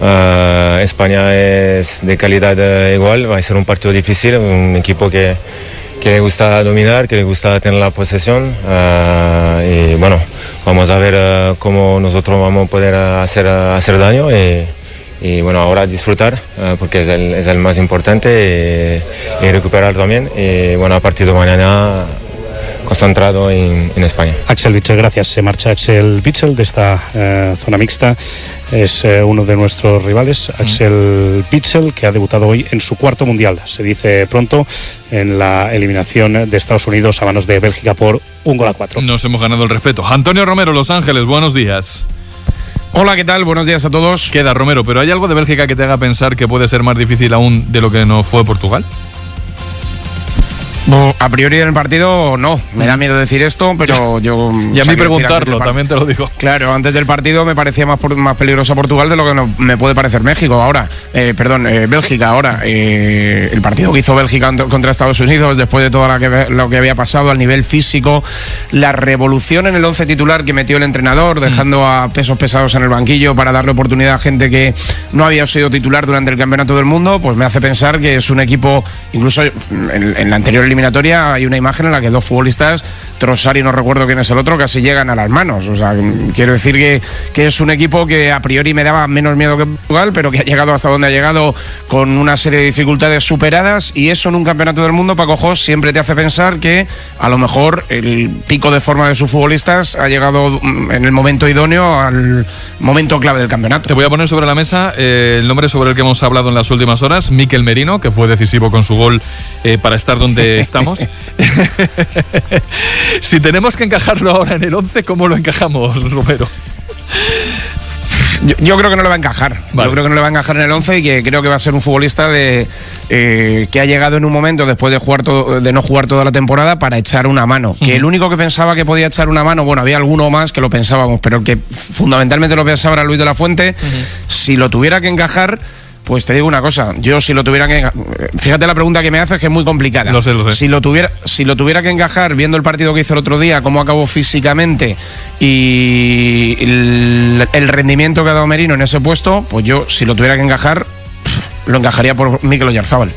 España es de calidad igual, va a ser un partido difícil, un equipo que le gusta dominar, que le gusta tener la posesión, y bueno, vamos a ver cómo nosotros vamos a poder hacer daño y bueno, ahora disfrutar porque es el más importante y recuperar también, y bueno, a partir de mañana concentrado en España. Axel Witsel, gracias. Se marcha Axel Witsel de esta zona mixta. Es uno de nuestros rivales, Axel Witsel, que ha debutado hoy en su cuarto mundial, se dice pronto, en la eliminación de Estados Unidos a manos de Bélgica por 1-4. Nos hemos ganado el respeto. Antonio Romero, Los Ángeles, buenos días. Hola, ¿qué tal? Buenos días a todos. Queda, Romero, ¿pero hay algo de Bélgica que te haga pensar que puede ser más difícil aún de lo que nos fue Portugal? A priori en el partido no, me da miedo decir esto, pero yo... Y a mí preguntarlo, también te lo digo. Claro, antes del partido me parecía más peligrosa Portugal de lo que me puede parecer México ahora. Bélgica ahora. El partido que hizo Bélgica contra Estados Unidos, después de todo lo que había pasado al nivel físico, la revolución en el 11 titular que metió el entrenador, dejando a pesos pesados en el banquillo para darle oportunidad a gente que no había sido titular durante el Campeonato del Mundo, pues me hace pensar que es un equipo, incluso en la anterior eliminatoria hay una imagen en la que dos futbolistas, Trossard y no recuerdo quién es el otro, casi llegan a las manos. O sea, quiero decir que es un equipo que a priori me daba menos miedo que Portugal, pero que ha llegado hasta donde ha llegado con una serie de dificultades superadas, y eso en un Campeonato del Mundo, Paco Jos, siempre te hace pensar que a lo mejor el pico de forma de sus futbolistas ha llegado en el momento idóneo, al momento clave del campeonato. Te voy a poner sobre la mesa el nombre sobre el que hemos hablado en las últimas horas, Mikel Merino, que fue decisivo con su gol para estar donde estamos. Si tenemos que encajarlo ahora en el 11, ¿cómo lo encajamos, Romero? Yo creo que no le va a encajar. Vale. Yo creo que no le va a encajar en el 11 y que creo que va a ser un futbolista que ha llegado en un momento después de no jugar toda la temporada para echar una mano. Que el único que pensaba que podía echar una mano, bueno, había alguno más que lo pensábamos, pero el que fundamentalmente lo pensaba era Luis de la Fuente. Si lo tuviera que encajar, pues te digo una cosa, yo si lo tuviera que... Fíjate la pregunta que me haces, que es muy complicada. Lo sé. Si lo tuviera que encajar, viendo el partido que hizo el otro día, cómo acabó físicamente y el rendimiento que ha dado Merino en ese puesto, pues yo, si lo tuviera que encajar, lo encajaría por Mikel Oyarzabal.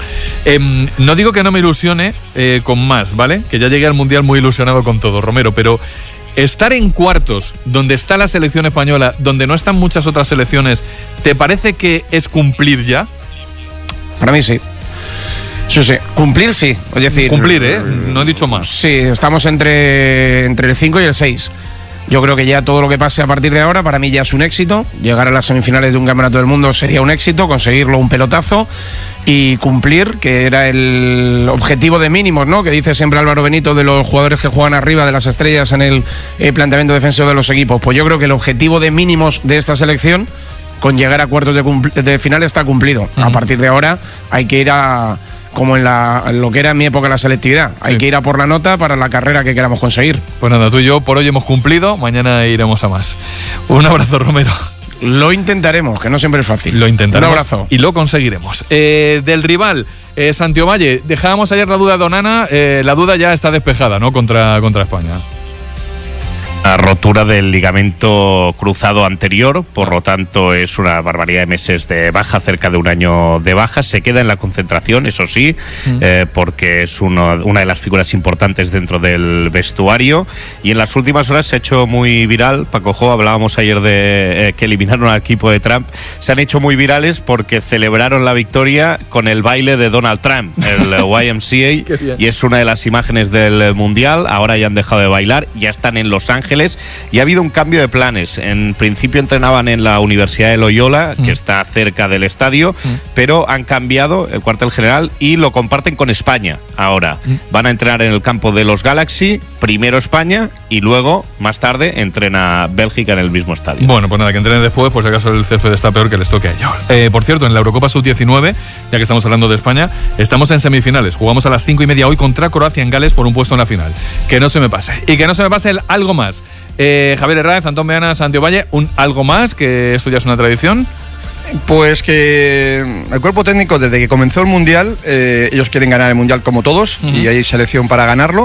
No digo que no me ilusione con más, ¿vale? Que ya llegué al Mundial muy ilusionado con todo, Romero, pero... estar en cuartos, donde está la selección española, donde no están muchas otras selecciones, ¿te parece que es cumplir ya? Para mí sí. Sí. Cumplir sí. Es decir, cumplir, no he dicho más. Sí, estamos entre el 5 y el 6. Yo creo que ya todo lo que pase a partir de ahora para mí ya es un éxito. Llegar a las semifinales de un Campeonato del Mundo sería un éxito, conseguirlo un pelotazo y cumplir, que era el objetivo de mínimos, ¿no? Que dice siempre Álvaro Benito de los jugadores que juegan arriba de las estrellas en el planteamiento defensivo de los equipos. Pues yo creo que el objetivo de mínimos de esta selección, con llegar a cuartos de final, está cumplido. A partir de ahora hay que ir como en lo que era en mi época la selectividad. Hay que ir a por la nota para la carrera que queramos conseguir. Pues nada, tú y yo por hoy hemos cumplido, mañana iremos a más. Un abrazo, Romero. Lo intentaremos, que no siempre es fácil. Lo intentaremos. Un abrazo. Y lo conseguiremos. Del rival, Santiovalle, dejábamos ayer la duda de Onana, la duda ya está despejada, ¿no? Contra España. Una rotura del ligamento cruzado anterior, por lo tanto es una barbaridad de meses de baja, cerca de un año de baja. Se queda en la concentración, eso sí, porque es una de las figuras importantes dentro del vestuario, y en las últimas horas se ha hecho muy viral. Paco Jo, hablábamos ayer de que eliminaron al equipo de Trump, se han hecho muy virales porque celebraron la victoria con el baile de Donald Trump, el YMCA, y es una de las imágenes del Mundial. Ahora ya han dejado de bailar, ya están en Los Ángeles, y ha habido un cambio de planes. En principio entrenaban en la Universidad de Loyola, que está cerca del estadio, pero han cambiado el cuartel general y lo comparten con España. Ahora van a entrenar en el campo de los Galaxy, primero España y luego, más tarde, entrena Bélgica en el mismo estadio. Bueno, pues nada, que entrenen después, por si acaso el césped está peor, que les toque a ellos. Por cierto, en la Eurocopa Sub-19, ya que estamos hablando de España, estamos en semifinales. Jugamos a las 5:30 hoy contra Croacia en Gales por un puesto en la final. Que no se me pase. Y que no se me pase el algo más. Javier Herráez, Antón Meana, Santiovalle, un algo más, que esto ya es una tradición. Pues que el cuerpo técnico, desde que comenzó el Mundial, ellos quieren ganar el Mundial como todos, y hay selección para ganarlo.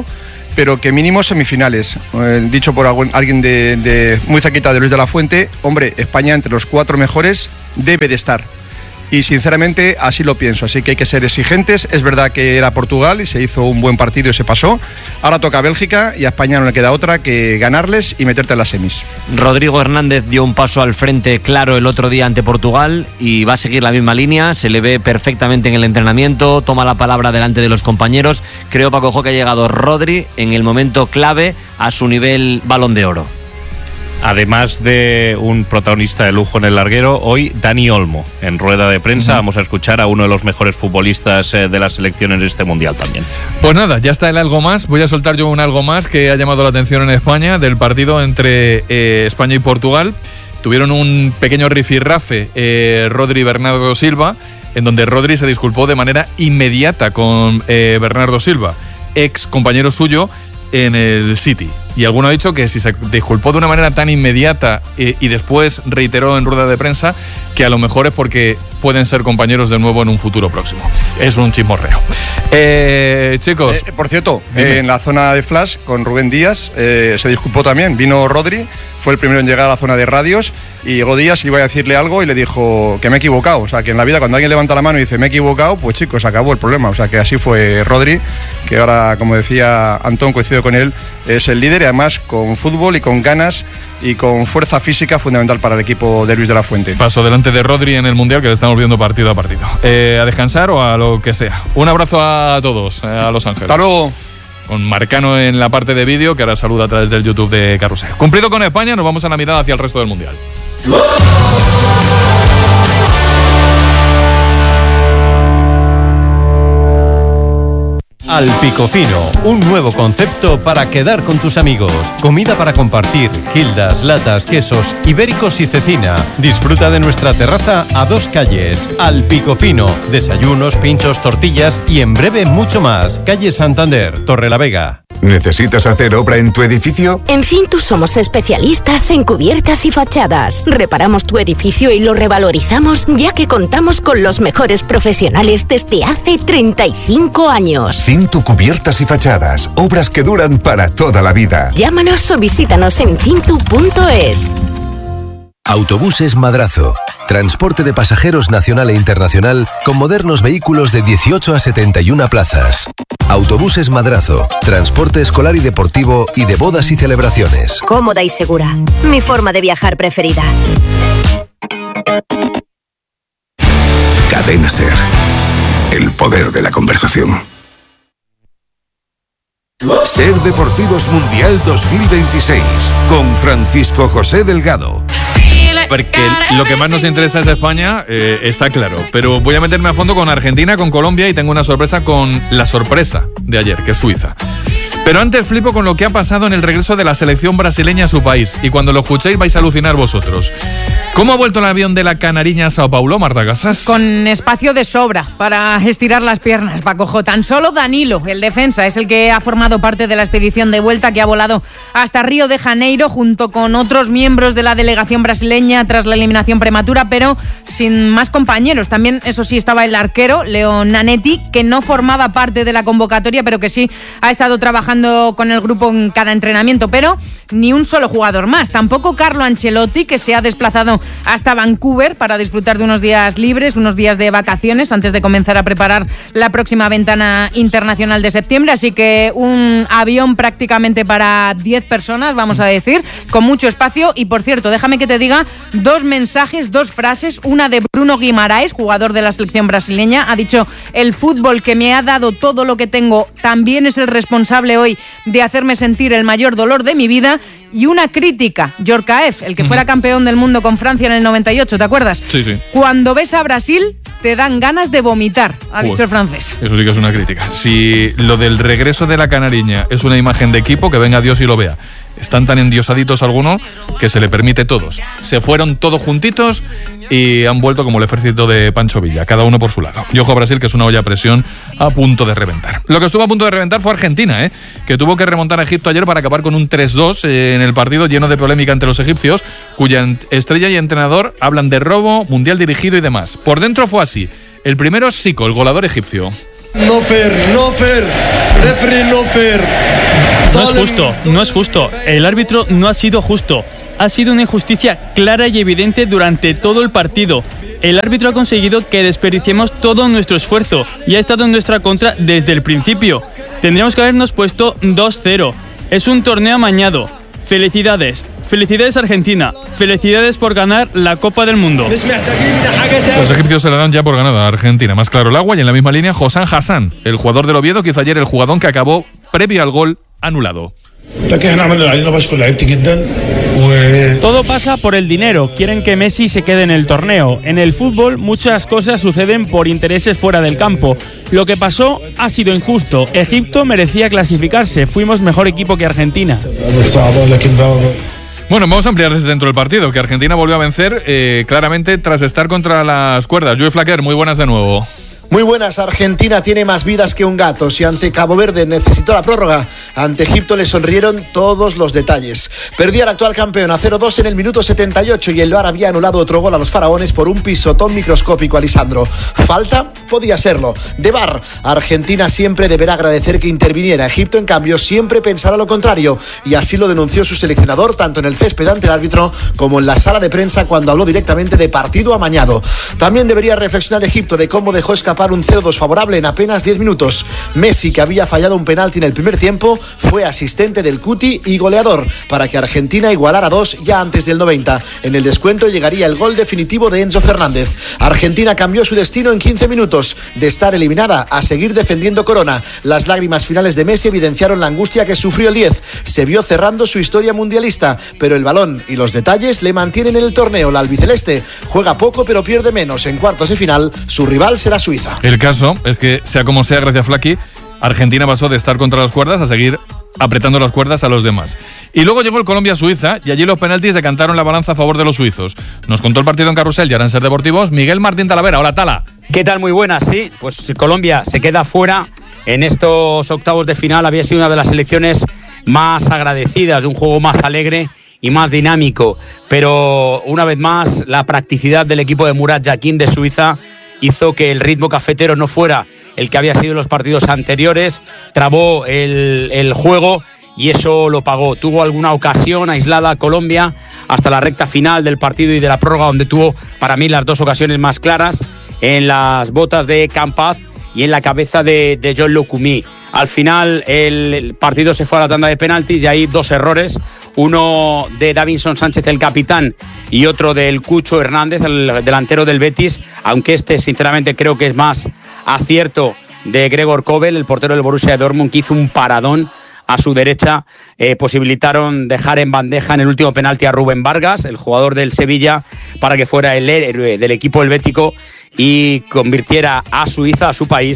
pero que mínimo semifinales. Dicho por alguien de muy cerquita de Luis de la Fuente, hombre, España entre los 4 mejores debe de estar. Y sinceramente así lo pienso, así que hay que ser exigentes. Es verdad que era Portugal y se hizo un buen partido y se pasó. Ahora toca a Bélgica y a España no le queda otra que ganarles y meterte en las semis. Rodrigo Hernández dio un paso al frente claro el otro día ante Portugal y va a seguir la misma línea, se le ve perfectamente en el entrenamiento, toma la palabra delante de los compañeros. Creo, Paco Jo, que ha llegado Rodri en el momento clave a su nivel Balón de Oro. Además de un protagonista de lujo en el larguero, hoy Dani Olmo, en rueda de prensa. Vamos a escuchar a uno de los mejores futbolistas de la selección en este Mundial también. Pues nada, ya está el algo más. Voy a soltar yo un algo más que ha llamado la atención en España del partido entre España y Portugal. Tuvieron un pequeño rifirrafe Rodri y Bernardo Silva, en donde Rodri se disculpó de manera inmediata con Bernardo Silva, ex compañero suyo en el City. Y alguno ha dicho que si se disculpó de una manera tan inmediata y después reiteró en rueda de prensa, que a lo mejor es porque pueden ser compañeros de nuevo en un futuro próximo. Es un chismorreo. Chicos. Por cierto, en la zona de Flash con Rubén Díaz se disculpó también. Vino Rodri, fue el primero en llegar a la zona de radios y llegó Díaz, iba a decirle algo y le dijo que me he equivocado. O sea, que en la vida cuando alguien levanta la mano y dice me he equivocado, pues chicos, acabó el problema. O sea, que así fue Rodri, que ahora, como decía Antón, coincido con él, es el líder y además con fútbol y con ganas y con fuerza física fundamental para el equipo de Luis de la Fuente. Paso delante de Rodri en el Mundial, que le estamos viendo partido a partido. A descansar o a lo que sea. Un abrazo a todos, a Los Ángeles. Hasta luego. Con Marcano en la parte de vídeo, que ahora saluda a través del YouTube de Carrusel. Cumplido con España, nos vamos a la mirada hacia el resto del Mundial. Al Pico Fino, un nuevo concepto para quedar con tus amigos. Comida para compartir, gildas, latas, quesos, ibéricos y cecina. Disfruta de nuestra terraza a 2 calles. Al Pico Fino, desayunos, pinchos, tortillas y en breve mucho más. Calle Santander, Torrelavega. ¿Necesitas hacer obra en tu edificio? En Cintus somos especialistas en cubiertas y fachadas. Reparamos tu edificio y lo revalorizamos, ya que contamos con los mejores profesionales desde hace 35 años. Cintu Cubiertas y Fachadas. Obras que duran para toda la vida. Llámanos o visítanos en cintu.es. Autobuses Madrazo. Transporte de pasajeros nacional e internacional con modernos vehículos de 18 a 71 plazas. Autobuses Madrazo. Transporte escolar y deportivo y de bodas y celebraciones. Cómoda y segura. Mi forma de viajar preferida. Cadena SER. El poder de la conversación. SER Deportivos Mundial 2026 con Francisco José Delgado. Porque lo que más nos interesa es España, está claro. Pero voy a meterme a fondo con Argentina, con Colombia y tengo una sorpresa con la sorpresa de ayer, que es Suiza. Pero antes flipo con lo que ha pasado en el regreso de la selección brasileña a su país. Y cuando lo escuchéis vais a alucinar vosotros. ¿Cómo ha vuelto el avión de la Canariña a Sao Paulo, Marta Casas? Con espacio de sobra para estirar las piernas, Paco Jo. Tan solo Danilo, el defensa, es el que ha formado parte de la expedición de vuelta que ha volado hasta Río de Janeiro junto con otros miembros de la delegación brasileña tras la eliminación prematura, pero sin más compañeros. También, eso sí, estaba el arquero, Leo Nanetti, que no formaba parte de la convocatoria, pero que sí ha estado trabajando con el grupo en cada entrenamiento, pero ni un solo jugador más. Tampoco Carlo Ancelotti, que se ha desplazado hasta Vancouver para disfrutar de unos días libres, unos días de vacaciones antes de comenzar a preparar la próxima ventana internacional de septiembre. Así que un avión prácticamente para 10 personas, vamos a decir, con mucho espacio. Y por cierto, déjame que te diga 2 mensajes, 2 frases. Una de Bruno Guimaraes, jugador de la selección brasileña. Ha dicho: el fútbol que me ha dado todo lo que tengo también es el responsable hoy de hacerme sentir el mayor dolor de mi vida. Y una crítica, Djorkaeff, el que fuera campeón del mundo con Francia en el 98, ¿te acuerdas? Sí, sí. Cuando ves a Brasil, te dan ganas de vomitar, ha dicho el francés. Eso sí que es una crítica. Si lo del regreso de la Canariña es una imagen de equipo, que venga Dios y lo vea. Están tan endiosaditos algunos que se le permite todos. Se fueron todos juntitos y han vuelto como el ejército de Pancho Villa, cada uno por su lado. Y ojo a Brasil, que es una olla a presión a punto de reventar. Lo que estuvo a punto de reventar fue Argentina, que tuvo que remontar a Egipto ayer para acabar con un 3-2 en el partido lleno de polémica entre los egipcios, cuya estrella y entrenador hablan de robo, mundial dirigido y demás. Por dentro fue así. El primero es Zico, el goleador egipcio. No fair, referee no fair. No es justo. El árbitro no ha sido justo. Ha sido una injusticia clara y evidente durante todo el partido. El árbitro ha conseguido que desperdiciemos todo nuestro esfuerzo y ha estado en nuestra contra desde el principio. Tendríamos que habernos puesto 2-0. Es un torneo amañado. Felicidades. Felicidades Argentina. Felicidades por ganar la Copa del Mundo. Los egipcios se la dan ya por ganada a Argentina. Más claro el agua, y en la misma línea Hossam Hassan, el jugador del Oviedo que hizo ayer el jugadón que acabó previo al gol anulado. Todo pasa por el dinero. Quieren que Messi se quede en el torneo. En el fútbol muchas cosas suceden por intereses fuera del campo. Lo que pasó ha sido injusto. Egipto merecía clasificarse. Fuimos mejor equipo que Argentina. Bueno, vamos a ampliar desde dentro del partido, que Argentina volvió a vencer claramente tras estar contra las cuerdas. Joey Flaquer, muy buenas de nuevo. Muy buenas, Argentina tiene más vidas que un gato. Si ante Cabo Verde necesitó la prórroga, ante Egipto le sonrieron todos los detalles. Perdía el actual campeón a 0-2 en el minuto 78 y el VAR había anulado otro gol a los faraones por un pisotón microscópico a Lisandro. ¿Falta? Podía serlo. De VAR, Argentina siempre deberá agradecer que interviniera. Egipto, en cambio, siempre pensará lo contrario, y así lo denunció su seleccionador tanto en el césped ante el árbitro como en la sala de prensa cuando habló directamente de partido amañado. También debería reflexionar Egipto de cómo dejó escapar un 0-2 favorable en apenas 10 minutos. Messi, que había fallado un penalti en el primer tiempo, fue asistente del Cuti y goleador para que Argentina igualara 2 ya antes del 90. En el descuento llegaría el gol definitivo de Enzo Fernández. Argentina cambió su destino en 15 minutos, de estar eliminada a seguir defendiendo corona. Las lágrimas finales de Messi evidenciaron la angustia que sufrió el 10. Se vio cerrando su historia mundialista, pero el balón y los detalles le mantienen en el torneo. La albiceleste juega poco pero pierde menos. En cuartos de final, su rival será Suiza. El caso es que, sea como sea, gracias Flaky, Argentina pasó de estar contra las cuerdas a seguir apretando las cuerdas a los demás. Y luego llegó el Colombia-Suiza y allí los penaltis decantaron la balanza a favor de los suizos. Nos contó el partido en Carrusel y ahora en Ser Deportivos Miguel Martín Talavera. Hola, Tala. ¿Qué tal? Muy buenas, sí. Pues Colombia se queda fuera en estos octavos de final. Había sido una de las selecciones más agradecidas, de un juego más alegre y más dinámico. Pero una vez más, la practicidad del equipo de Murat Yakin de Suiza hizo que el ritmo cafetero no fuera el que había sido en los partidos anteriores, trabó el juego y eso lo pagó. Tuvo alguna ocasión aislada Colombia hasta la recta final del partido y de la prórroga, donde tuvo para mí las dos ocasiones más claras, en las botas de Campaz y en la cabeza de John Lukumi. Al final el partido se fue a la tanda de penaltis y hay dos errores, uno de Davinson Sánchez, el capitán, y otro del Cucho Hernández, el delantero del Betis, aunque sinceramente creo que es más acierto de Gregor Kobel, el portero del Borussia Dortmund, que hizo un paradón a su derecha. Posibilitaron dejar en bandeja en el último penalti a Rubén Vargas, el jugador del Sevilla, para que fuera el héroe del equipo helvético y convirtiera a Suiza, a su país,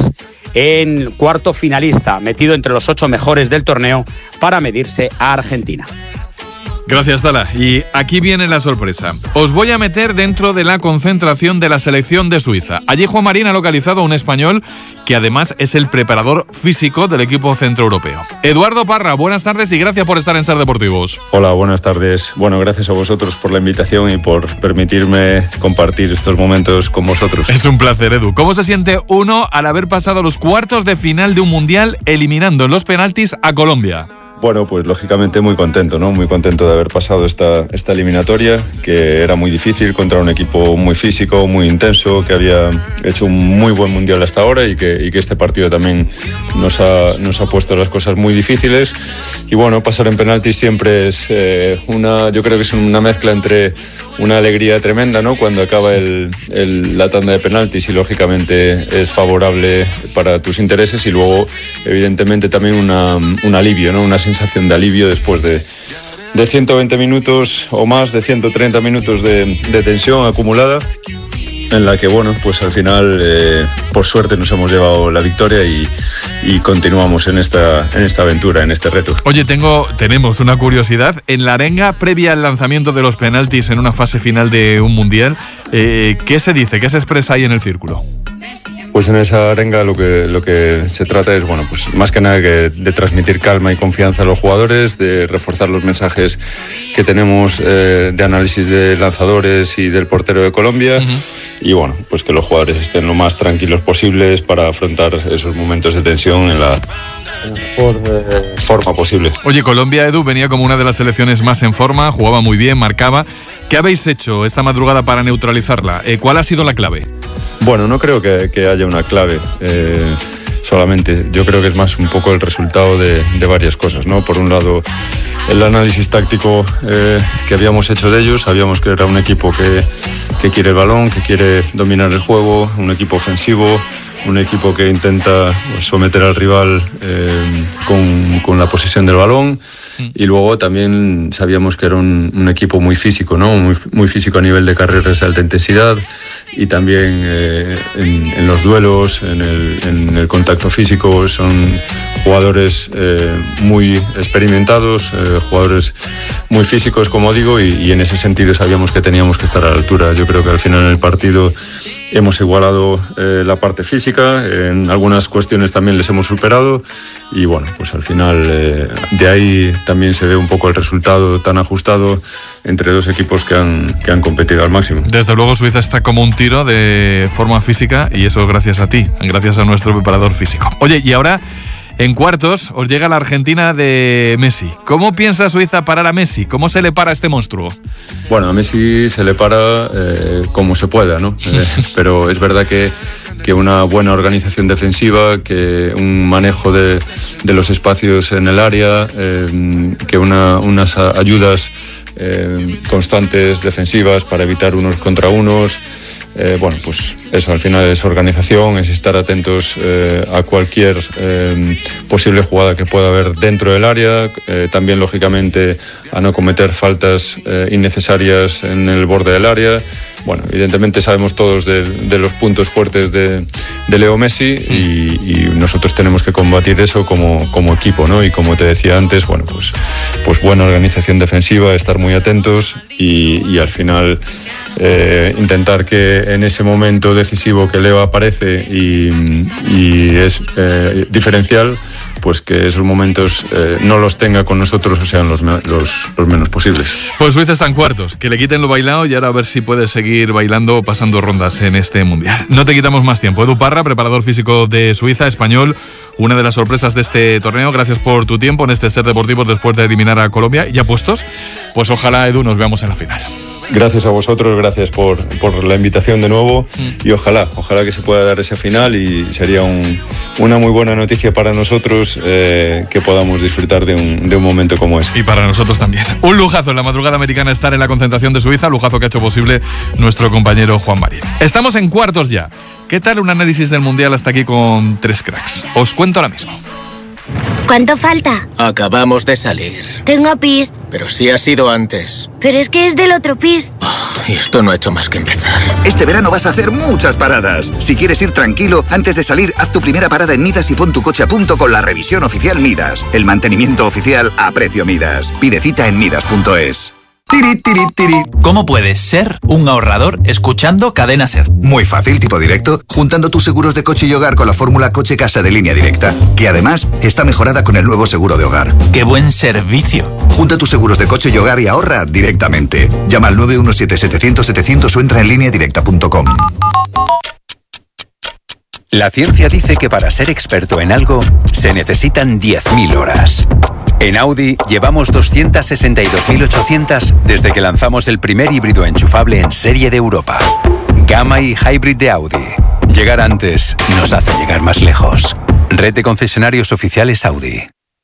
en cuarto finalista, metido entre los 8 mejores del torneo para medirse a Argentina. Gracias, Tala. Y aquí viene la sorpresa. Os voy a meter dentro de la concentración de la selección de Suiza. Allí Juan Marín ha localizado a un español que además es el preparador físico del equipo centroeuropeo. Eduardo Parra, buenas tardes y gracias por estar en Ser Deportivos. Hola, buenas tardes. Bueno, gracias a vosotros por la invitación y por permitirme compartir estos momentos con vosotros. Es un placer, Edu. ¿Cómo se siente uno al haber pasado los cuartos de final de un mundial eliminando en los penaltis a Colombia? Bueno, pues lógicamente muy contento, ¿no? Muy contento de haber pasado esta eliminatoria, que era muy difícil contra un equipo muy físico, muy intenso, que había hecho un muy buen mundial hasta ahora y que este partido también nos ha puesto las cosas muy difíciles. Y bueno, pasar en penaltis siempre es yo creo que es una mezcla entre una alegría tremenda, ¿no? Cuando acaba la tanda de penaltis y lógicamente es favorable para tus intereses, y luego evidentemente también un alivio, ¿no? Una sensación de alivio después de 120 minutos o más, de 130 minutos de tensión acumulada, en la que, bueno, pues al final, por suerte, nos hemos llevado la victoria y continuamos en esta aventura, en este reto. Oye, tenemos una curiosidad. En la arenga previa al lanzamiento de los penaltis en una fase final de un mundial, ¿qué se dice? ¿Qué se expresa ahí en el círculo? pues en esa arenga lo que se trata es, bueno, pues más que nada de transmitir calma y confianza a los jugadores, de reforzar los mensajes que tenemos de análisis de lanzadores y del portero de Colombia. Y bueno, pues que los jugadores estén lo más tranquilos posibles para afrontar esos momentos de tensión en la mejor forma posible. Oye, Colombia, Edu, venía como una de las selecciones más en forma, jugaba muy bien, marcaba. ¿Qué habéis hecho esta madrugada para neutralizarla? ¿Cuál ha sido la clave? Bueno, no creo que haya una clave. Solamente yo creo que es más un poco el resultado de varias cosas, ¿no? Por un lado, el análisis táctico que habíamos hecho de ellos, sabíamos que era un equipo que quiere el balón, que quiere dominar el juego, un equipo ofensivo, un equipo que intenta someter al rival con la posesión del balón. Y luego también sabíamos que era un equipo muy físico, ¿no? Muy físico a nivel de carreras de alta intensidad y también en los duelos, en el contacto físico. Son jugadores muy experimentados, jugadores muy físicos, como digo, y en ese sentido sabíamos que teníamos que estar a la altura. Yo creo que al final en el partido hemos igualado la parte física, en algunas cuestiones también les hemos superado y bueno, pues al final de ahí también se ve un poco el resultado tan ajustado entre dos equipos que han competido al máximo. Desde luego Suiza está como un tiro de forma física y eso gracias a ti, gracias a nuestro preparador físico. Oye, y ahora en cuartos os llega la Argentina de Messi. ¿Cómo piensa Suiza parar a Messi? ¿Cómo se le para a este monstruo? Bueno, a Messi se le para como se pueda, ¿no? Pero es verdad que una buena organización defensiva, que un manejo de los espacios en el área, que unas ayudas constantes defensivas para evitar unos contra unos. Bueno, pues eso al final es organización, es estar atentos a cualquier posible jugada que pueda haber dentro del área, también lógicamente a no cometer faltas innecesarias en el borde del área. Bueno, evidentemente sabemos todos de los puntos fuertes de Leo Messi y nosotros tenemos que combatir eso como equipo, ¿no? Y como te decía antes, bueno, pues buena organización defensiva, estar muy atentos y al final intentar que en ese momento decisivo que Leo aparece y es diferencial, pues que esos momentos no los tenga con nosotros o sean los menos posibles. Pues Suiza está en cuartos, que le quiten lo bailado y ahora a ver si puede seguir bailando pasando rondas en este Mundial. No te quitamos más tiempo. Edu Parra, preparador físico de Suiza, español, una de las sorpresas de este torneo. Gracias por tu tiempo en este Ser Deportivos después de eliminar a Colombia. ¿Ya puestos? Pues ojalá, Edu, nos veamos en la final. Gracias a vosotros, gracias por la invitación de nuevo y ojalá que se pueda dar ese final y sería una muy buena noticia para nosotros que podamos disfrutar de un momento como ese. Y para nosotros también. Un lujazo en la madrugada americana estar en la concentración de Suiza, lujazo que ha hecho posible nuestro compañero Juan Marín. Estamos en cuartos ya. ¿Qué tal un análisis del Mundial hasta aquí con tres cracks? Os cuento ahora mismo. ¿Cuánto falta? Acabamos de salir. Tengo pis. Pero sí ha sido antes. Pero es que es del otro pis. Y esto no ha hecho más que empezar. Este verano vas a hacer muchas paradas. Si quieres ir tranquilo, antes de salir, haz tu primera parada en Midas y pon tu coche a punto con la revisión oficial Midas. El mantenimiento oficial a precio Midas. Pide cita en midas.es. Tiri, tiri, tiri. ¿Cómo puedes ser un ahorrador escuchando Cadena Ser? Muy fácil, tipo directo, juntando tus seguros de coche y hogar con la fórmula Coche Casa de Línea Directa, que además está mejorada con el nuevo seguro de hogar. ¡Qué buen servicio! Junta tus seguros de coche y hogar y ahorra directamente. Llama al 917-700-700 o entra en lineadirecta.com. La ciencia dice que para ser experto en algo se necesitan 10.000 horas. En Audi llevamos 262.800 desde que lanzamos el primer híbrido enchufable en serie de Europa. Gamma y Hybrid de Audi. Llegar antes nos hace llegar más lejos. Red de concesionarios oficiales Audi.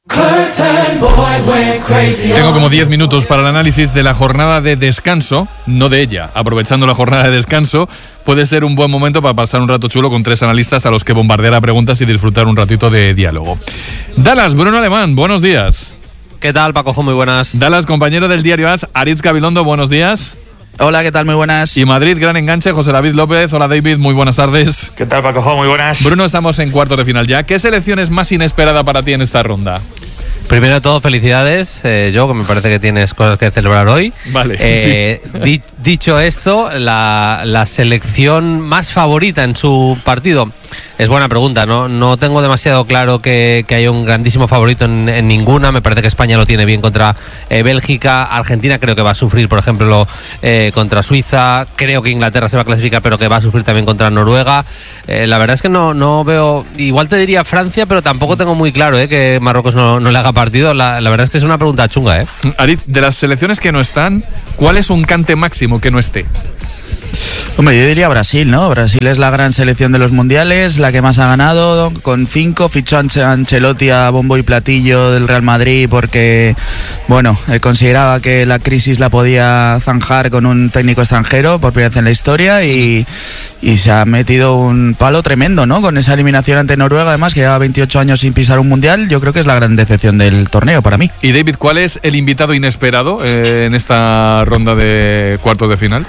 Tengo como 10 minutos para el análisis de la jornada de descanso, no de ella. Aprovechando la jornada de descanso, puede ser un buen momento para pasar un rato chulo con tres analistas a los que bombardear a preguntas y disfrutar un ratito de diálogo. Dallas, Bruno Alemán, buenos días. ¿Qué tal, Pacojo? Muy buenas. Dallas, compañero del diario AS, Aritz Gabilondo, buenos días. Hola, ¿qué tal? Muy buenas. Y Madrid, gran enganche, José David López. Hola, David, muy buenas tardes. ¿Qué tal, Pacojo? Muy buenas. Bruno, estamos en cuartos de final ya. ¿Qué selección es más inesperada para ti en esta ronda? Primero de todo, felicidades, Joe, que me parece que tienes cosas que celebrar hoy. Vale. Dicho esto, la selección más favorita en su partido. Es buena pregunta, no tengo demasiado claro que haya un grandísimo favorito en ninguna. Me parece que España lo tiene bien contra Bélgica. Argentina creo que va a sufrir, por ejemplo, contra Suiza. Creo que Inglaterra se va a clasificar, pero que va a sufrir también contra Noruega. La verdad es que no veo... Igual te diría Francia, pero tampoco tengo muy claro que Marruecos no le haga partido. La verdad es que es una pregunta chunga. Aritz, de las selecciones que no están, ¿cuál es un cante máximo que no esté? Hombre, yo diría Brasil, ¿no? Brasil es la gran selección de los mundiales, la que más ha ganado, con 5, fichó a Ancelotti a bombo y platillo del Real Madrid porque, bueno, consideraba que la crisis la podía zanjar con un técnico extranjero por primera vez en la historia y se ha metido un palo tremendo, ¿no? Con esa eliminación ante Noruega, además, que lleva 28 años sin pisar un mundial, yo creo que es la gran decepción del torneo para mí. Y David, ¿cuál es el invitado inesperado en esta ronda de cuartos de final?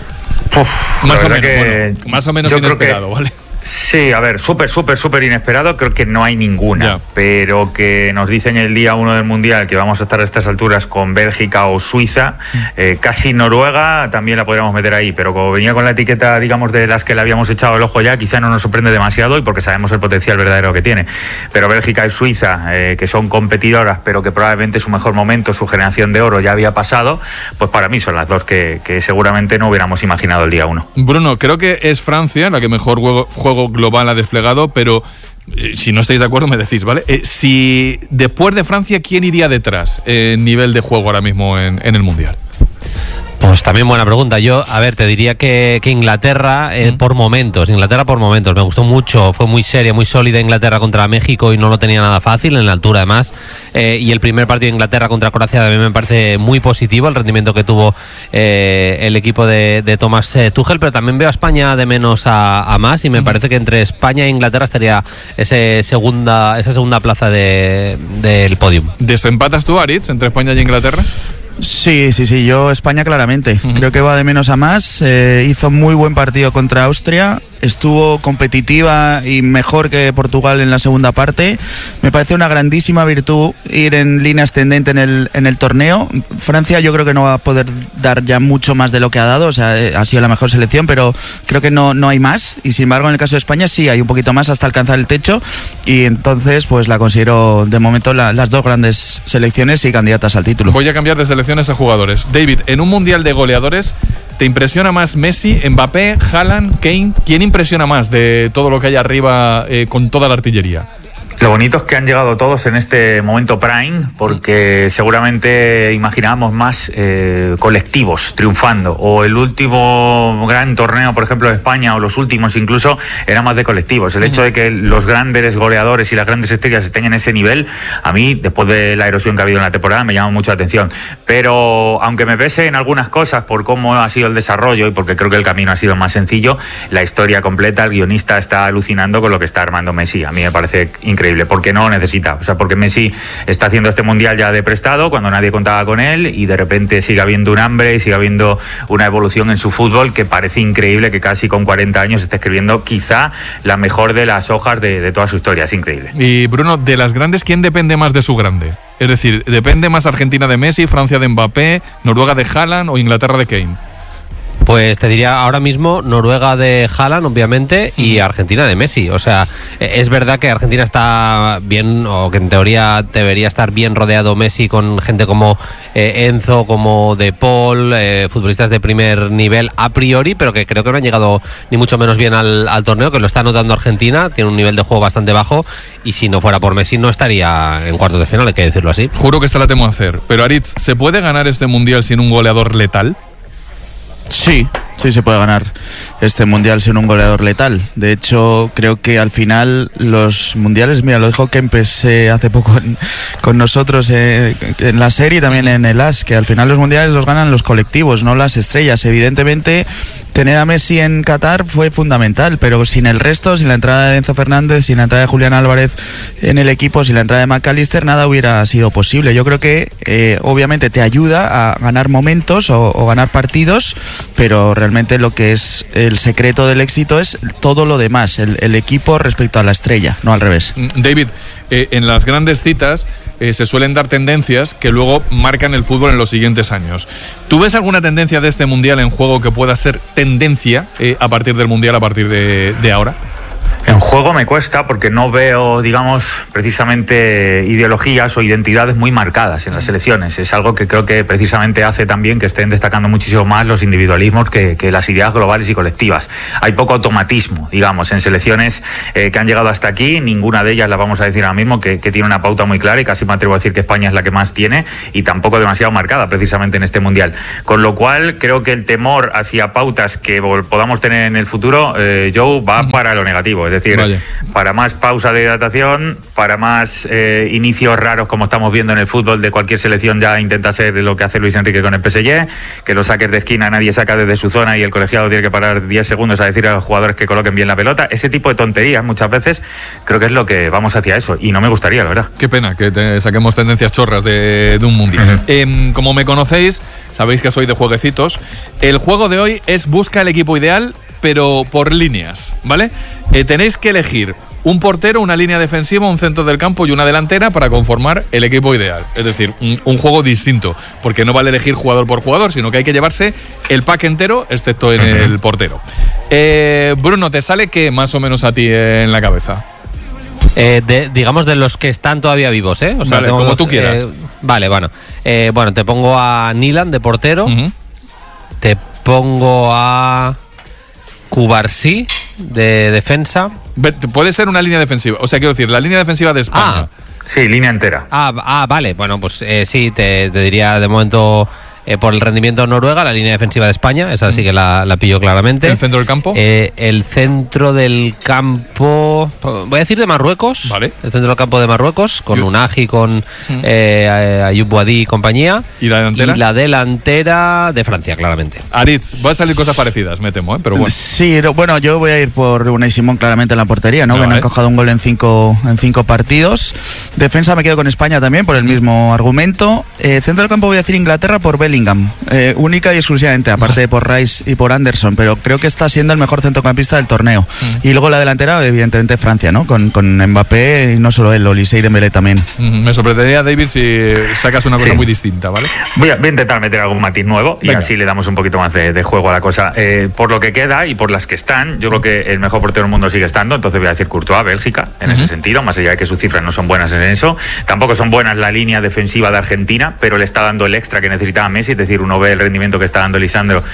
Más o menos inesperado, ¿vale? Sí, a ver, súper inesperado, creo que no hay ninguna, pero que nos dicen el día 1 del Mundial que vamos a estar a estas alturas con Bélgica o Suiza, casi Noruega también la podríamos meter ahí, pero como venía con la etiqueta, digamos, de las que le habíamos echado el ojo ya, quizá no nos sorprende demasiado y porque sabemos el potencial verdadero que tiene, pero Bélgica y Suiza, que son competidoras, pero que probablemente su mejor momento, su generación de oro ya había pasado, pues para mí son las dos que seguramente no hubiéramos imaginado el día 1. Bruno, creo que es Francia la que mejor juego global ha desplegado, pero si no estáis de acuerdo me decís, ¿vale? Si después de Francia, ¿quién iría detrás en nivel de juego ahora mismo en el Mundial? Pues también buena pregunta. Yo, a ver, te diría que Inglaterra por momentos. Me gustó mucho, fue muy seria, muy sólida Inglaterra contra México y no lo tenía nada fácil en la altura además. Y el primer partido de Inglaterra contra Croacia también me parece muy positivo el rendimiento que tuvo el equipo de Thomas Tuchel, pero también veo a España de menos a más y me parece que entre España e Inglaterra estaría esa segunda plaza del podium. ¿Desempatas tú, Aritz, entre España y Inglaterra? Sí, yo España claramente. Creo que va de menos a más. Hizo muy buen partido contra Austria. Estuvo competitiva y mejor que Portugal en la segunda parte. Me parece una grandísima virtud ir en línea ascendente en el torneo. Francia yo creo que no va a poder dar ya mucho más de lo que ha dado. O sea, ha sido la mejor selección, pero creo que no hay más. Y sin embargo, en el caso de España sí hay un poquito más hasta alcanzar el techo. Y entonces pues la considero de momento las dos grandes selecciones y candidatas al título. Voy a cambiar de selecciones a jugadores. David, en un mundial de goleadores, ¿te impresiona más Messi, Mbappé, Haaland, Kane? ¿Quién impresiona más de todo lo que hay arriba con toda la artillería? Lo bonito es que han llegado todos en este momento prime, porque seguramente imaginábamos más colectivos triunfando, o el último gran torneo, por ejemplo, de España, o los últimos incluso, era más de colectivos. El hecho de que los grandes goleadores y las grandes estrellas estén en ese nivel, a mí, después de la erosión que ha habido en la temporada, me llama mucho la atención. Pero, aunque me pese en algunas cosas por cómo ha sido el desarrollo, y porque creo que el camino ha sido más sencillo, la historia completa, el guionista está alucinando con lo que está armando Messi. A mí me parece increíble, porque no necesita, o sea, porque Messi está haciendo este mundial ya de prestado cuando nadie contaba con él y de repente sigue habiendo un hambre y sigue habiendo una evolución en su fútbol que parece increíble que casi con 40 años esté escribiendo quizá la mejor de las hojas de toda su historia. Es increíble. Y Bruno, de las grandes, ¿quién depende más de su grande? Es decir, ¿depende más Argentina de Messi, Francia de Mbappé, Noruega de Haaland o Inglaterra de Kane? Pues te diría ahora mismo Noruega de Haaland, obviamente, y Argentina de Messi. O sea, es verdad que Argentina está bien, o que en teoría debería estar bien rodeado Messi con gente como Enzo, como De Paul, futbolistas de primer nivel a priori, pero que creo que no han llegado ni mucho menos bien al torneo, que lo está notando Argentina, tiene un nivel de juego bastante bajo, y si no fuera por Messi no estaría en cuartos de final, hay que decirlo así. Juro que esta la temo hacer, pero Aritz, ¿se puede ganar este mundial sin un goleador letal? Sí se puede ganar este mundial sin un goleador letal. De hecho, creo que al final los mundiales, mira, lo dijo Kempes hace poco con nosotros en la serie y también en el AS, que al final los mundiales los ganan los colectivos, no las estrellas. Evidentemente, tener a Messi en Qatar fue fundamental, pero sin el resto, sin la entrada de Enzo Fernández, sin la entrada de Julián Álvarez en el equipo, sin la entrada de McAllister, nada hubiera sido posible. Yo creo que obviamente te ayuda a ganar momentos o ganar partidos, pero realmente lo que es el secreto del éxito es todo lo demás, el equipo respecto a la estrella, no al revés. David, en las grandes citas se suelen dar tendencias que luego marcan el fútbol en los siguientes años. ¿Tú ves alguna tendencia de este mundial en juego que pueda ser tendencia a partir del mundial, a partir de ahora? En juego me cuesta porque no veo, digamos, precisamente ideologías o identidades muy marcadas en las selecciones. Es algo que creo que precisamente hace también que estén destacando muchísimo más los individualismos que las ideas globales y colectivas. Hay poco automatismo, digamos, en selecciones que han llegado hasta aquí. Ninguna de ellas, la vamos a decir ahora mismo, que tiene una pauta muy clara, y casi me atrevo a decir que España es la que más tiene, y tampoco demasiado marcada precisamente en este Mundial. Con lo cual, creo que el temor hacia pautas que podamos tener en el futuro, Joe, va para lo negativo. Es decir, para más pausa de hidratación, para más inicios raros como estamos viendo en el fútbol de cualquier selección. Ya intenta ser lo que hace Luis Enrique con el PSG, que los saques de esquina nadie saca desde su zona y el colegiado tiene que parar 10 segundos a decir a los jugadores que coloquen bien la pelota. Ese tipo de tonterías muchas veces creo que es lo que vamos hacia eso, y no me gustaría, la verdad. Qué pena que saquemos tendencias chorras de un mundial. Como me conocéis, sabéis que soy de jueguecitos. El juego de hoy es busca el equipo ideal, pero por líneas, ¿vale? Tenéis que elegir un portero, una línea defensiva, un centro del campo y una delantera para conformar el equipo ideal. Es decir, un juego distinto, porque no vale elegir jugador por jugador, sino que hay que llevarse el pack entero, excepto en el portero. Bruno, ¿te sale qué más o menos a ti en la cabeza? Digamos de los que están todavía vivos, ¿eh? O sea, vale, como tú quieras. Vale, bueno. Bueno, te pongo a Nilan de portero. Te pongo a Cubarsí de defensa. Puede ser una línea defensiva. O sea, quiero decir, la línea defensiva de España. Sí, línea entera. Vale. Bueno, pues sí, te diría de momento... por el rendimiento de Noruega, la línea defensiva de España, esa sí que la pillo claramente. ¿El centro del campo? El centro del campo, voy a decir de Marruecos. Vale. El centro del campo de Marruecos, con Unagi, con Ayub Boadi y compañía. ¿Y la delantera? Y la delantera de Francia, claramente. Aritz, va a salir cosas parecidas, me temo, pero bueno. Sí, bueno, yo voy a ir por Unai Simón claramente en la portería, ¿no? Que no ha encajado un gol en cinco partidos. Defensa me quedo con España también, por el mismo argumento. Centro del campo voy a decir Inglaterra por Bellingham, única y exclusivamente, aparte de por Rice y por Anderson, pero creo que está siendo el mejor centrocampista del torneo. Y luego la delantera, evidentemente Francia, ¿no? Con Mbappé, y no solo él, Olise y Dembélé también. Me sorprendería, David, si sacas una cosa muy distinta, ¿vale? Voy a intentar meter algún matiz nuevo. Venga. Y así le damos un poquito más de juego a la cosa. Por lo que queda y por las que están, yo creo que el mejor portero del mundo sigue estando, entonces voy a decir Courtois, Bélgica, en ese sentido, más allá de que sus cifras no son buenas en eso. Tampoco son buenas la línea defensiva de Argentina, pero le está dando el extra que necesitaba Messi. Es decir, uno ve el rendimiento que está dando Lisandro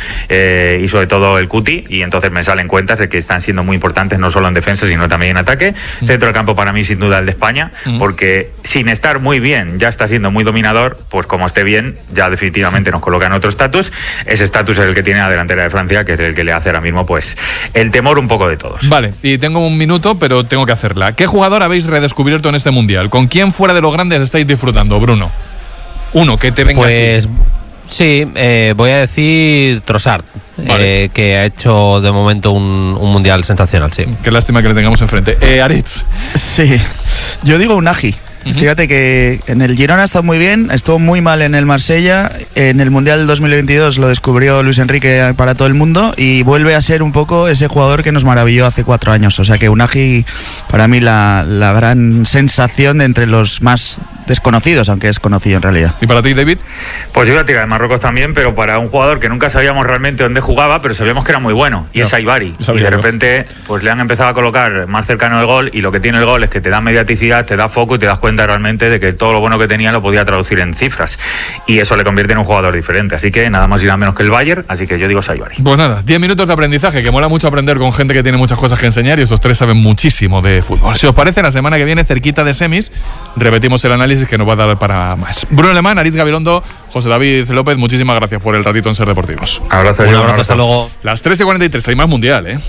y sobre todo el Cuti, y entonces me salen cuentas de que están siendo muy importantes no solo en defensa sino también en ataque. Centro del campo para mí sin duda el de España, porque sin estar muy bien ya está siendo muy dominador, pues como esté bien ya definitivamente nos coloca en otro estatus. Ese estatus es el que tiene la delantera de Francia, que es el que le hace ahora mismo pues el temor un poco de todos. Vale, y tengo un minuto pero tengo que hacerla. ¿Qué jugador habéis redescubierto en este Mundial? ¿Con quién fuera de los grandes estáis disfrutando, Bruno? Uno que te venga pues así. Sí, voy a decir Trossard, vale. Que ha hecho de momento un mundial sensacional, sí. Qué lástima que le tengamos enfrente. Aritz. Sí, yo digo Unagi. Fíjate que en el Girona ha estado muy bien, estuvo muy mal en el Marsella, en el Mundial del 2022 lo descubrió Luis Enrique para todo el mundo y vuelve a ser un poco ese jugador que nos maravilló hace 4 años. O sea que Unagi, para mí la gran sensación de entre los más desconocidos, aunque es conocido en realidad. ¿Y para ti, David? Pues yo voy a tirar de Marruecos también, pero para un jugador que nunca sabíamos realmente dónde jugaba, pero sabíamos que era muy bueno, y es Aibari. Y de repente pues le han empezado a colocar más cercano del gol, y lo que tiene el gol es que te da mediaticidad, te da foco y te das cuenta realmente de que todo lo bueno que tenía lo podía traducir en cifras, y eso le convierte en un jugador diferente. Así que nada más y nada menos que el Bayern, así que yo digo Aibari. Pues nada, 10 minutos de aprendizaje, que mola mucho aprender con gente que tiene muchas cosas que enseñar, y esos tres saben muchísimo de fútbol. Si os parece, la semana que viene, cerquita de semis, repetimos el análisis que nos va a dar para más. Bruno Alemán, Aritz Gabilondo, José David López, muchísimas gracias por el ratito en Ser Deportivos. Abrazo, un abrazo, hasta luego. Las 3:43, hay más Mundial, ¿eh?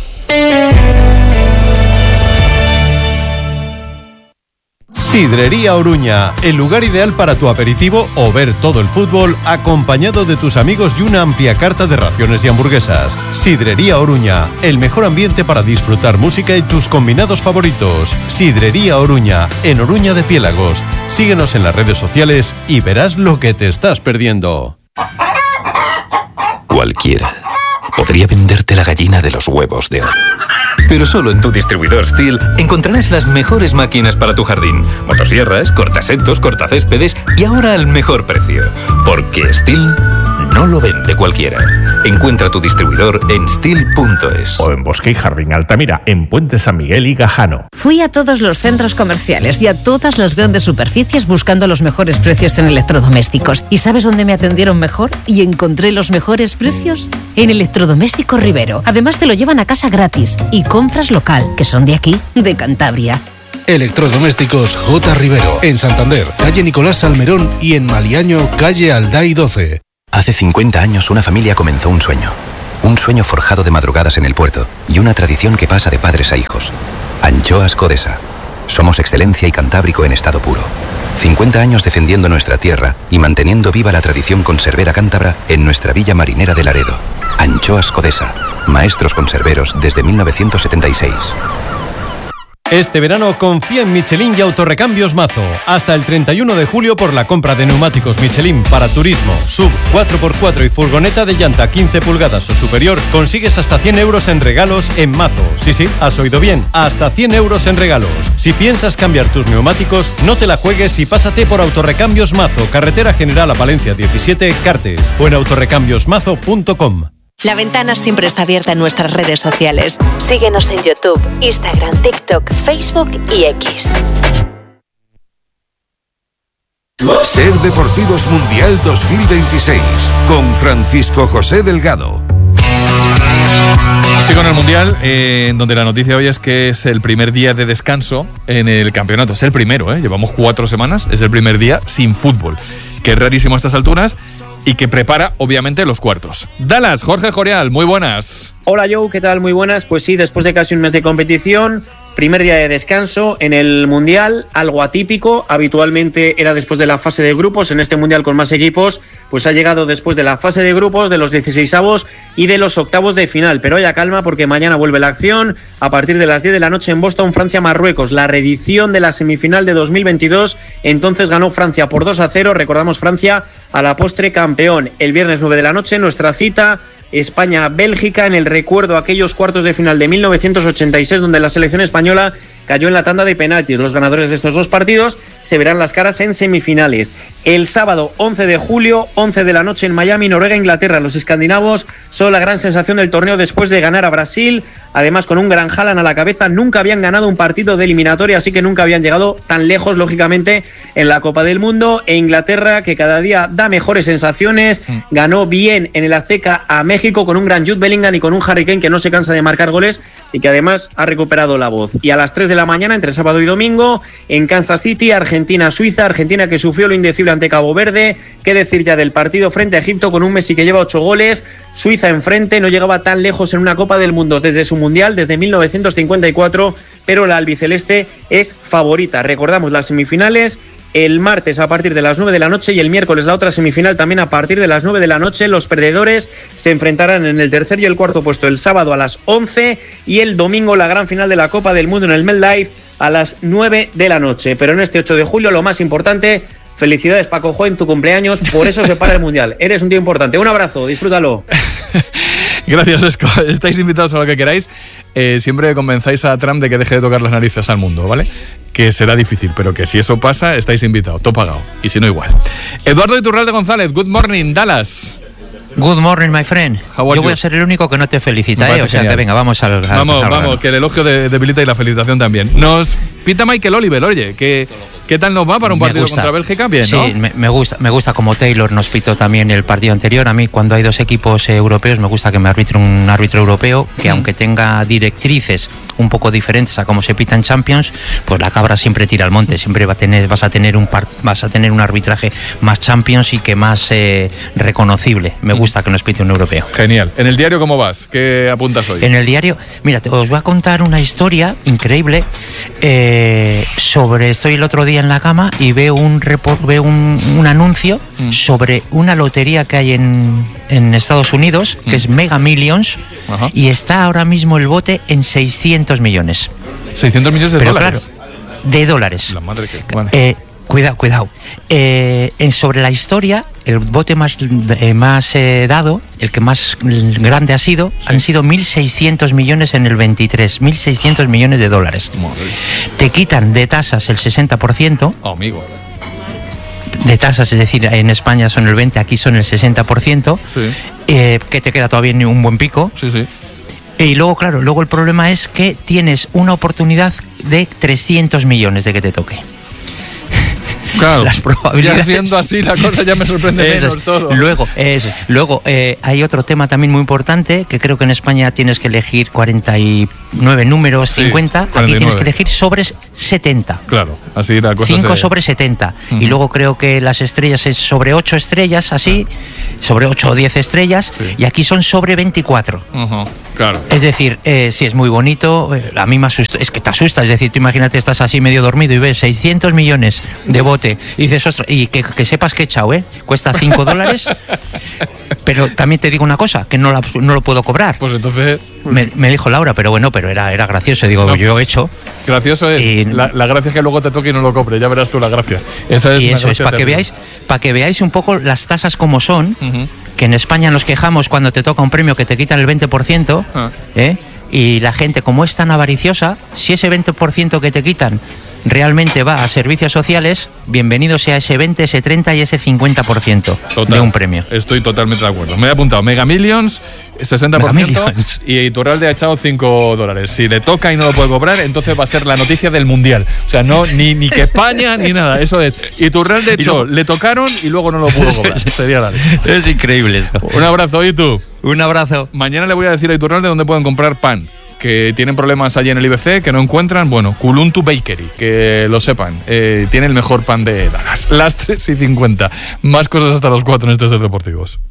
Sidrería Oruña, el lugar ideal para tu aperitivo o ver todo el fútbol acompañado de tus amigos y una amplia carta de raciones y hamburguesas. Sidrería Oruña, el mejor ambiente para disfrutar música y tus combinados favoritos. Sidrería Oruña, en Oruña de Piélagos. Síguenos en las redes sociales y verás lo que te estás perdiendo. Cualquiera podría venderte la gallina de los huevos de oro. Pero solo en tu distribuidor STIHL encontrarás las mejores máquinas para tu jardín. Motosierras, cortasetos, cortacéspedes y ahora al mejor precio. Porque STIHL no lo vende cualquiera. Encuentra tu distribuidor en Steel.es. O en Bosque y Jardín Altamira, en Puente San Miguel y Gajano. Fui a todos los centros comerciales y a todas las grandes superficies buscando los mejores precios en electrodomésticos. ¿Y sabes dónde me atendieron mejor y encontré los mejores precios? En Electrodoméstico Rivero. Además te lo llevan a casa gratis y compras local, que son de aquí, de Cantabria. Electrodomésticos J. Rivero, en Santander, calle Nicolás Salmerón, y en Maliaño, calle Alday 12. Hace 50 años una familia comenzó un sueño. Un sueño forjado de madrugadas en el puerto y una tradición que pasa de padres a hijos. Anchoas Codesa. Somos excelencia y cantábrico en estado puro. 50 años defendiendo nuestra tierra y manteniendo viva la tradición conservera cántabra en nuestra villa marinera de Laredo. Anchoas Codesa. Maestros conserveros desde 1976. Este verano confía en Michelin y Autorrecambios Mazo. Hasta el 31 de julio por la compra de neumáticos Michelin para turismo, sub, 4x4 y furgoneta de llanta 15 pulgadas o superior, consigues hasta 100 euros en regalos en Mazo. Sí, has oído bien, hasta 100 euros en regalos. Si piensas cambiar tus neumáticos, no te la juegues y pásate por Autorrecambios Mazo, carretera general a Palencia 17, Cartes, o en autorrecambiosmazo.com. La ventana siempre está abierta en nuestras redes sociales. Síguenos en YouTube, Instagram, TikTok, Facebook y X. Ser Deportivos Mundial 2026 con Francisco José Delgado. Así con el Mundial, donde la noticia hoy es que es el primer día de descanso en el campeonato. Es el primero, llevamos 4 semanas, es el primer día sin fútbol, que es rarísimo a estas alturas y que prepara, obviamente, los cuartos. Dallas, Jorge Jorial, muy buenas. Hola Joe, ¿qué tal? Muy buenas. Pues sí, después de casi un mes de competición, primer día de descanso en el Mundial, algo atípico. Habitualmente era después de la fase de grupos. En este Mundial con más equipos, pues ha llegado después de la fase de grupos, de los 16avos y de los octavos de final. Pero ya calma, porque mañana vuelve la acción a partir de las 10 de la noche en Boston, Francia-Marruecos. La reedición de la semifinal de 2022. Entonces ganó Francia por 2-0. Recordamos, Francia a la postre campeón. El viernes 9 de la noche, nuestra cita España-Bélgica, en el recuerdo a aquellos cuartos de final de 1986, donde la selección española cayó en la tanda de penaltis. Los ganadores de estos dos partidos se verán las caras en semifinales. El sábado 11 de julio, 11 de la noche en Miami, Noruega-Inglaterra. Los escandinavos son la gran sensación del torneo después de ganar a Brasil, además con un gran Haaland a la cabeza. Nunca habían ganado un partido de eliminatoria, así que nunca habían llegado tan lejos, lógicamente, en la Copa del Mundo. E Inglaterra, que cada día da mejores sensaciones, ganó bien en el Azteca a México con un gran Jude Bellingham y con un Harry Kane que no se cansa de marcar goles y que además ha recuperado la voz. Y a las 3 de la mañana, entre sábado y domingo, en Kansas City, Argentina-Suiza. Argentina que sufrió lo indecible ante Cabo Verde. Qué decir ya del partido frente a Egipto con un Messi que lleva 8 goles. Suiza enfrente, no llegaba tan lejos en una Copa del Mundo desde su Mundial, desde 1954, pero la albiceleste es favorita. Recordamos las semifinales el martes a partir de las 9 de la noche y el miércoles la otra semifinal también a partir de las 9 de la noche. Los perdedores se enfrentarán en el tercer y el cuarto puesto el sábado a las 11 y el domingo la gran final de la Copa del Mundo en el MetLife a las 9 de la noche. Pero en este 8 de julio lo más importante, felicidades Paco Jo en tu cumpleaños, por eso se para el Mundial. Eres un tío importante. Un abrazo, disfrútalo. Gracias, Esco. Estáis invitados a lo que queráis. Siempre convenzáis a Trump de que deje de tocar las narices al mundo, ¿vale? Que será difícil, pero que si eso pasa, estáis invitados, todo pagado. Y si no, igual. Eduardo Iturralde González, good morning, Dallas. Good morning, my friend. Yo voy a ser el único que no te felicita, o sea que venga, vamos al Vamos, que el elogio debilita y la felicitación también. Nos pita Michael Oliver, oye, ¿qué tal nos va para un partido contra Bélgica? Bien, ¿no? Sí, me gusta como Taylor nos pitó también el partido anterior. A mí, cuando hay dos equipos europeos, me gusta que me arbitre un árbitro europeo que, aunque tenga directrices un poco diferentes a cómo se pita en Champions, pues la cabra siempre tira al monte. Siempre vas a tener un arbitraje más Champions y que más reconocible. Me gusta que nos pite un europeo. Genial. ¿En el diario cómo vas? ¿Qué apuntas hoy? En el diario, mira, os voy a contar una historia increíble sobre... Estoy el otro día en la cama y veo un anuncio sobre una lotería que hay en Estados Unidos, que es Mega Millions. Ajá. Y está ahora mismo el bote en 600 millones. 600 millones de dólares. Claro, de dólares. La madre que... Bueno. Cuidado. Sobre la historia, el bote más dado, el que más grande ha sido, sí, han sido 1.600 millones en el 23. 1.600 millones de dólares. Madre. Te quitan de tasas el 60%. Oh, amigo. de tasas, es decir, en España son el 20%, aquí son el 60%, que te queda todavía un buen pico. Y luego, claro, el problema es que tienes una oportunidad de 300 millones de que te toque. Claro, las probabilidades. Ya siendo así la cosa ya me sorprende menos todo. Luego hay otro tema también muy importante, que creo que en España tienes que elegir 49 números, 50, 49. Aquí tienes que elegir sobre 70. Claro, así la cosa 5 sobre 70. Y luego creo que las estrellas es sobre 8 estrellas, así, sobre 8 o 10 estrellas, y aquí son sobre 24. Claro. Es decir, sí, es muy bonito, a mí me asusta, es que te asusta, es decir, tú imagínate, estás así medio dormido y ves 600 millones de bote, y dices, ostras, y que sepas que he echado, cuesta $5, pero también te digo una cosa, que no lo puedo cobrar. Pues entonces... Me dijo Laura, pero bueno, pero era gracioso, digo, no, yo he hecho. Gracioso es, y la gracia es que luego te toque y no lo compre, ya verás tú la gracia. Esa es, y eso es, para que veáis un poco las tasas como son, que en España nos quejamos cuando te toca un premio que te quitan el 20%, y la gente, como es tan avariciosa, si ese 20% que te quitan realmente va a servicios sociales, bienvenido sea ese 20, ese 30 y ese 50% de un premio. Estoy totalmente de acuerdo. Me he apuntado Mega Millions, 60%, Mega Millions. Y Iturralde ha echado $5. Si le toca y no lo puede cobrar, entonces va a ser la noticia del Mundial. O sea, no ni que España ni nada, eso es. Iturralde echó, le tocaron y luego no lo pudo cobrar. Sería la leche. Es increíble esto. Un abrazo, Itu. Un abrazo. Mañana le voy a decir a Iturralde dónde pueden comprar pan, que tienen problemas allí en el IBC, que no encuentran. Bueno, Kuluntu Bakery, que lo sepan, tiene el mejor pan de Dallas. Las 3:50. Más cosas hasta los 4 en estos deportivos.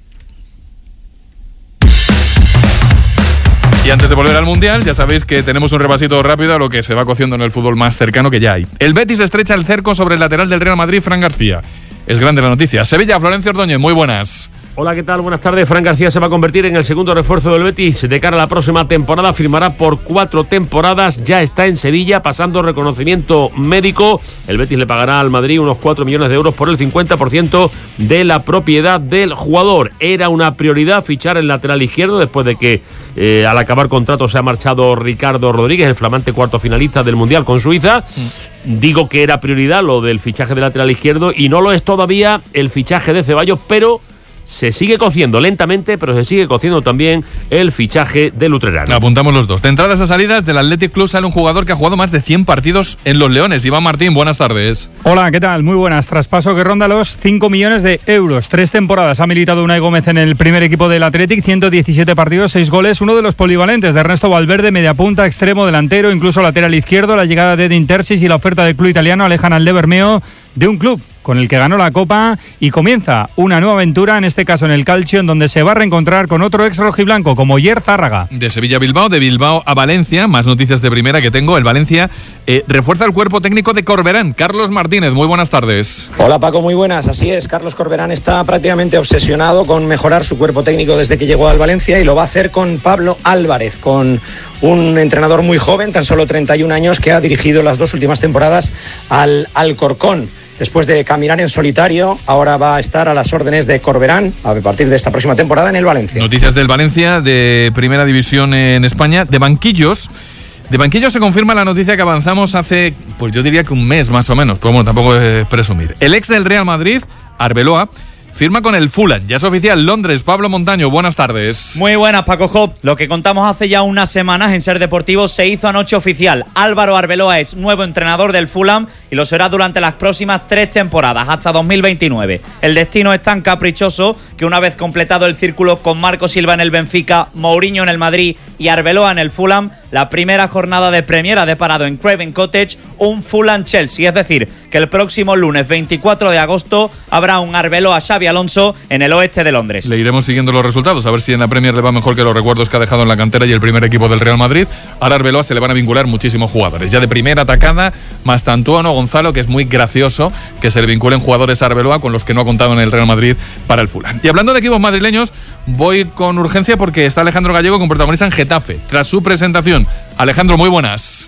Y antes de volver al Mundial, ya sabéis que tenemos un repasito rápido a lo que se va cociendo en el fútbol más cercano que ya hay. El Betis estrecha el cerco sobre el lateral del Real Madrid, Fran García. Es grande la noticia. Sevilla, Florencio Ordóñez, muy buenas. Hola, ¿qué tal? Buenas tardes. Fran García se va a convertir en el segundo refuerzo del Betis de cara a la próxima temporada. Firmará por 4 temporadas. Ya está en Sevilla pasando reconocimiento médico. El Betis le pagará al Madrid unos 4 millones de euros por el 50% de la propiedad del jugador. Era una prioridad fichar el lateral izquierdo después de que al acabar contrato se ha marchado Ricardo Rodríguez, el flamante cuarto finalista del Mundial con Suiza. Digo que era prioridad lo del fichaje de lateral izquierdo y no lo es todavía el fichaje de Ceballos, pero se sigue cociendo lentamente, pero se sigue cociendo también el fichaje del utrerano. Apuntamos los dos. De entradas a salidas, del Athletic Club sale un jugador que ha jugado más de 100 partidos en los Leones. Iván Martín, buenas tardes. Hola, ¿qué tal? Muy buenas. Traspaso que ronda los 5 millones de euros. 3 temporadas ha militado Unai Gómez en el primer equipo del Athletic, 117 partidos, 6 goles, uno de los polivalentes de Ernesto Valverde, mediapunta, extremo, delantero, incluso lateral izquierdo. La llegada de Edin Terzic y la oferta del club italiano alejan al de Bermeo de un club con el que ganó la Copa y comienza una nueva aventura, en este caso en el Calcio, en donde se va a reencontrar con otro ex rojiblanco como Yer Zárraga. De Sevilla a Bilbao, de Bilbao a Valencia, más noticias de primera que tengo. El Valencia refuerza el cuerpo técnico de Corberán. Carlos Martínez, muy buenas tardes. Hola Paco, muy buenas. Así es, Carlos Corberán está prácticamente obsesionado con mejorar su cuerpo técnico desde que llegó al Valencia y lo va a hacer con Pablo Álvarez, con un entrenador muy joven, tan solo 31 años, que ha dirigido las 2 últimas temporadas al Alcorcón. Después de caminar en solitario, ahora va a estar a las órdenes de Corberán a partir de esta próxima temporada en el Valencia. Noticias del Valencia, de primera división en España, de banquillos. De banquillos se confirma la noticia que avanzamos hace, pues yo diría que un mes más o menos, pero bueno, tampoco es presumir. El ex del Real Madrid, Arbeloa, firma con el Fulham. Ya es oficial, Londres. Pablo Montaño, buenas tardes. Muy buenas, Paco Hop. Lo que contamos hace ya unas semanas en Ser Deportivo se hizo anoche oficial. Álvaro Arbeloa es nuevo entrenador del Fulham y lo será durante las próximas 3 temporadas, hasta 2029. El destino es tan caprichoso que una vez completado el círculo con Marco Silva en el Benfica, Mourinho en el Madrid y Arbeloa en el Fulham, la primera jornada de Premier ha deparado en Craven Cottage un Fulham-Chelsea. Es decir, que el próximo lunes 24 de agosto habrá un Arbeloa-Xabi Alonso en el oeste de Londres. Le iremos siguiendo los resultados, a ver si en la Premier le va mejor que los recuerdos que ha dejado en la cantera y el primer equipo del Real Madrid. Ahora a Arbeloa se le van a vincular muchísimos jugadores. Ya de primera atacada, Mastantuono, Gonzalo, que es muy gracioso que se le vinculen jugadores a Arbeloa con los que no ha contado en el Real Madrid para el Fulham. Y hablando de equipos madrileños, voy con urgencia porque está Alejandro Gallego con protagonista en Getafe, tras su presentación. Alejandro, muy buenas.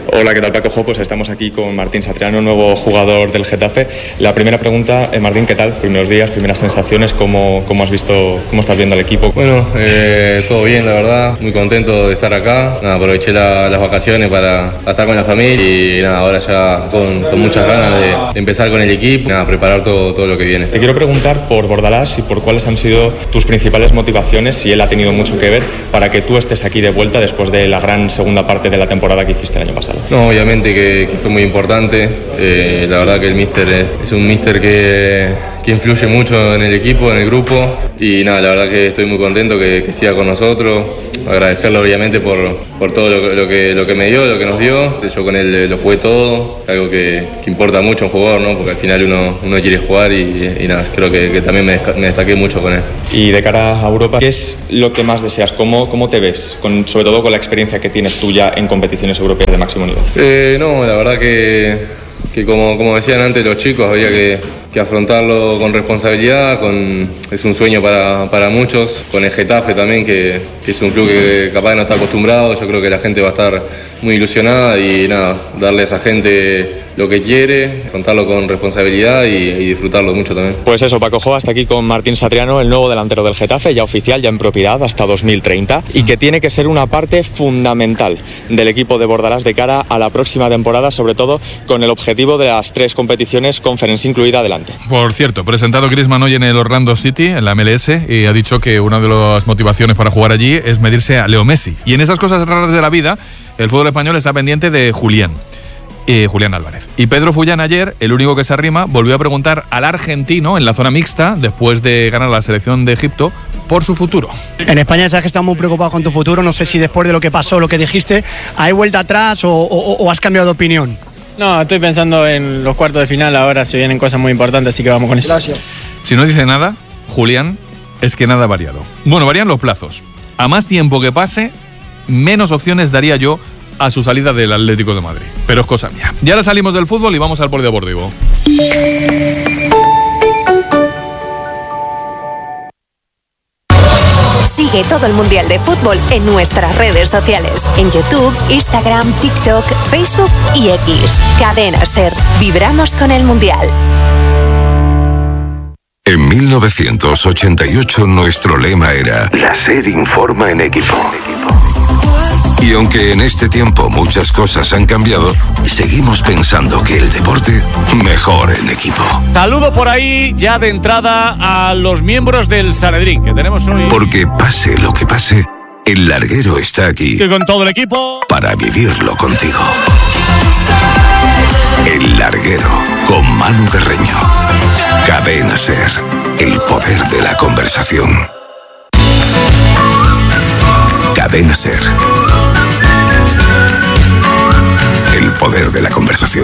Hola, ¿qué tal, Paco? Pues estamos aquí con Martín Satriano, nuevo jugador del Getafe. La primera pregunta, Martín, ¿qué tal? Primeros días, primeras sensaciones, ¿cómo has visto, cómo estás viendo al equipo? Bueno, todo bien, la verdad, muy contento de estar acá. Nada, aproveché las vacaciones para estar con la familia y nada, ahora ya con muchas ganas de empezar con el equipo, nada, preparar todo lo que viene. Te quiero preguntar por Bordalás y por cuáles han sido tus principales motivaciones, si él ha tenido mucho que ver para que tú estés aquí de vuelta después de la gran segunda parte de la temporada que hiciste el año pasado. No, obviamente que fue muy importante. La verdad que el míster es un míster que influye mucho en el equipo, en el grupo, y nada, la verdad que estoy muy contento que siga con nosotros. Agradecerle obviamente por todo lo que me dio, lo que nos dio. Yo con él lo jugué todo, algo que importa mucho a un jugador, ¿no? Porque al final uno quiere jugar y nada, creo que también me destaqué mucho con él. Y de cara a Europa, ¿qué es lo que más deseas? ¿Cómo te ves? Sobre todo con la experiencia que tienes tú ya en competiciones europeas de máximo nivel. No, la verdad que como decían antes los chicos, había que afrontarlo con responsabilidad, es un sueño para muchos, con el Getafe también, que es un club que capaz no está acostumbrado. Yo creo que la gente va a estar muy ilusionada y nada, darle a esa gente lo que quiere, afrontarlo con responsabilidad y disfrutarlo mucho también. Pues eso, Paco, hasta aquí con Martín Satriano, el nuevo delantero del Getafe, ya oficial, ya en propiedad hasta 2030, y que tiene que ser una parte fundamental del equipo de Bordalás de cara a la próxima temporada, sobre todo con el objetivo de las 3 competiciones, Conference incluida, adelante. Por cierto, presentado Griezmann hoy en el Orlando City, en la MLS, y ha dicho que una de las motivaciones para jugar allí es medirse a Leo Messi. Y en esas cosas raras de la vida, el fútbol español está pendiente de Julián Álvarez. Y Pedro Fullán ayer, el único que se arrima, volvió a preguntar al argentino en la zona mixta, después de ganar la selección de Egipto, por su futuro. En España sabes que estás muy preocupado con tu futuro, no sé si después de lo que pasó, lo que dijiste, ¿hay vuelta atrás o has cambiado de opinión? No, estoy pensando en los cuartos de final, ahora se vienen cosas muy importantes, así que vamos con eso. Gracias. Si no dice nada, Julián, es que nada ha variado. Bueno, varían los plazos. A más tiempo que pase, menos opciones daría yo a su salida del Atlético de Madrid. Pero es cosa mía. Y ahora salimos del fútbol y vamos al polideportivo. Sigue todo el Mundial de Fútbol en nuestras redes sociales. En YouTube, Instagram, TikTok, Facebook y X. Cadena SER. Vibramos con el Mundial. En 1988 nuestro lema era La SER informa en equipo. Y aunque en este tiempo muchas cosas han cambiado, seguimos pensando que el deporte mejor en equipo. Saludo por ahí ya de entrada a los miembros del Sanedrín que tenemos hoy. Porque pase lo que pase, el larguero está aquí. Y con todo el equipo. Para vivirlo contigo. El larguero con Manu Carreño. Cadena SER. El poder de la conversación. Cadena SER. El poder de la conversación.